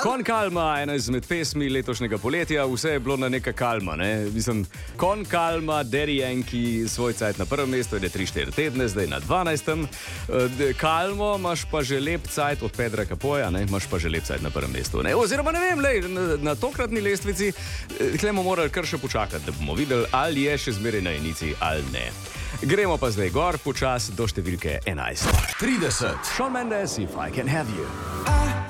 Kon Kalma, ena izmed pesmi letošnjega poletja, vse je bilo na neka kalma. Ne? Mislim, Kon Kalma, Daddy Yankee, svoj cajt na prvem mestu, je 3-4 tedne, zdaj na 12. Kalmo imaš pa že lep cajt od Pedra Kapoja, ne? Imaš pa že lep cajt na prvem mestu. Ne? Oziroma ne vem, lej, na tokratni lestvici bomo morali kar še počakati, da bomo videli, ali je še zmeraj na enici ali ne. Gremo pa zdaj gor počas do številke 11. 30. Shawn Mendes, If I Can Have You.